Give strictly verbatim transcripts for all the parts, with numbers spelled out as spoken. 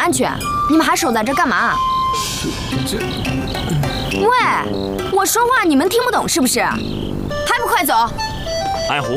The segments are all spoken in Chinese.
安全，你们还守在这干嘛？ 这这…… 喂，我说话你们听不懂是不是？还不快走！ 爱狐，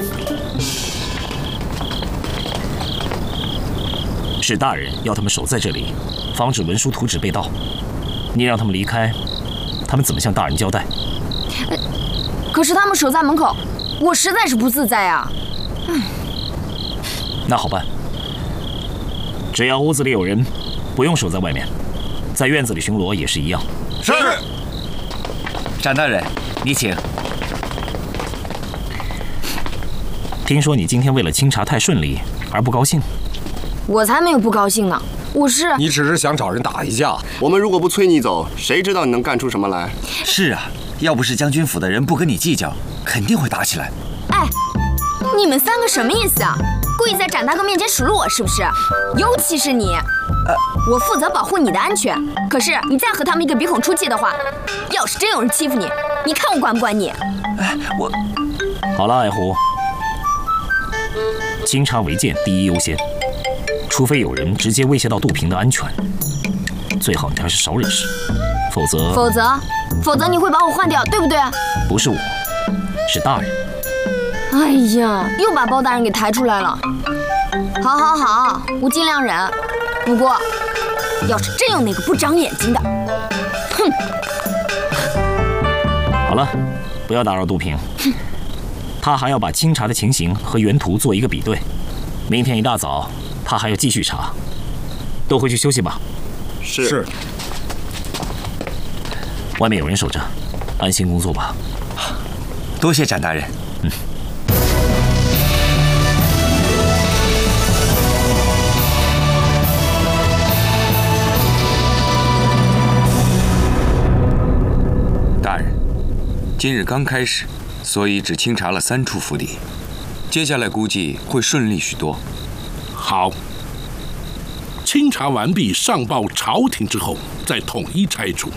是大人要他们守在这里，防止文书图纸被盗。你让他们离开，他们怎么向大人交代？ 呃、可是他们守在门口，我实在是不自在啊。嗯， 那好办，只要屋子里有人，不用守在外面，在院子里巡逻也是一样。 是。 展大人，你请。 听说你今天为了清查太顺利而不高兴？ 我才没有不高兴呢，我是…… 你只是想找人打一架。 我们如果不催你走，谁知道你能干出什么来？ 是啊，要不是将军府的人不跟你计较，肯定会打起来。 哎，你们三个什么意思啊？故意在展大哥面前数落我是不是？尤其是你，呃，我负责保护你的安全。可是你再和他们一个鼻孔出气的话，要是真有人欺负你，你看我管不管你？ 哎，我…… 好了，爱狐，清查违建第一优先，除非有人直接威胁到杜平的安全，最好你还是少惹事，否则…… 否则，否则你会把我换掉，对不对？ 不是我，是大人。 哎呀，又把包大人给抬出来了。好，好，好，我尽量忍。不过，要是真有那个不长眼睛的，哼！ 好了，不要打扰杜平。他还要把清查的情形和原图做一个比对。明天一大早，他还要继续查。都回去休息吧。 是。是。 外面有人守着，安心工作吧。 多谢展大人。 嗯。 大人，今日刚开始，所以只清查了三处府邸，接下来估计会顺利许多。 好，清查完毕，上报朝廷之后，再统一拆除。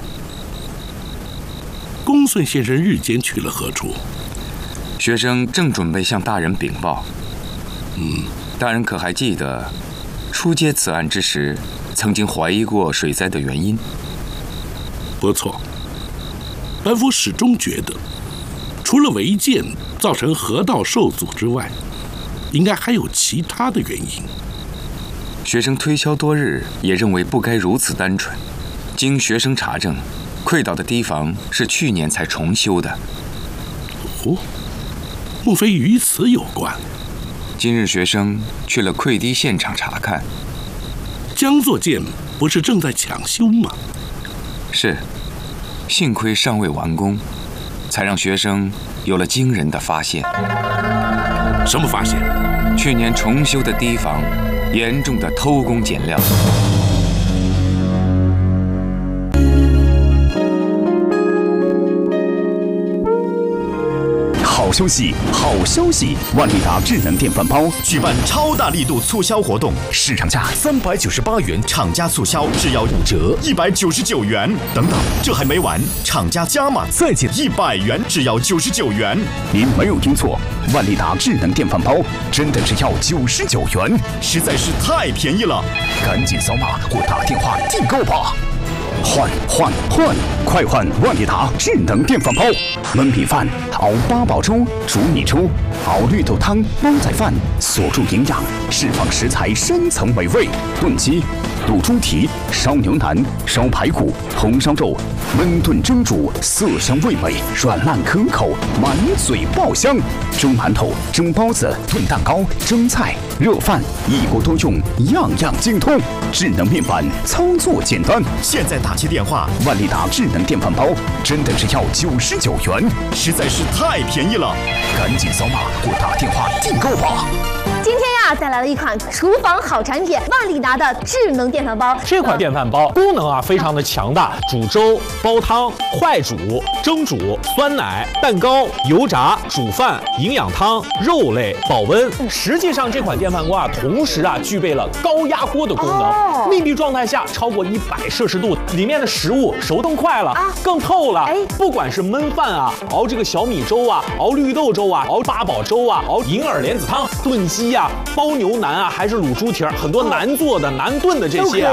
公孙先生日间去了何处？ 学生正准备向大人禀报。 嗯， 大人可还记得，初接此案之时，曾经怀疑过水灾的原因？ 不错，本府始终觉得，除了违建造成河道受阻之外，应该还有其他的原因。 学生推敲多日，也认为不该如此单纯。经学生查证，溃倒的堤防是去年才重修的。 哦，莫非与此有关？ 今日学生去了溃堤现场查看， 江作建不是正在抢修吗？ 是，幸亏尚未完工，才让学生有了惊人的发现。 什么发现？ 去年重修的堤防严重的偷工减料。 好消息，好消息！万利达智能电饭煲举办超大力度促销活动，市场价三百九十八元，厂家促销只要五折，一百九十九元。等等，这还没完，厂家加码再减一百元，只要九十九元。您没有听错，万利达智能电饭煲真的只要九十九元，实在是太便宜了！赶紧扫码或打电话订购吧！换换换！快换万利达智能电饭煲！焖米饭、熬八宝粥、煮米粥、熬绿豆汤、煲仔饭，锁住营养，释放食材深层美味。炖鸡、卤猪蹄、烧牛腩、烧排骨、红烧肉，焖炖蒸煮，色香味美，软烂可口，满嘴爆香。蒸馒头、蒸包子、炖蛋糕、蒸菜、热饭，一锅多用，样样精通。智能面板操作简单，现在打起电话，万利达智能电饭煲真的只要九十九元，实在是太便宜了，赶紧扫码或打电话订购吧。 今天呀，带来了一款厨房好产品——万利达的智能电饭煲。 这款电饭煲功能啊非常的强大，煮粥、煲汤、快煮、蒸煮、酸奶、蛋糕、油炸、煮饭、营养汤、肉类、保温。实际上，这款电饭锅啊，同时啊具备了高压锅的功能。哦、密闭状态下超过一百摄氏度，里面的食物熟更快了，啊、更透了。哎，不管是焖饭啊，熬这个小米粥啊，熬绿豆粥啊，熬八宝粥啊，熬银耳莲子汤、炖鸡啊、煲牛腩啊，还是卤猪蹄儿，很多难做的、难炖的这些啊。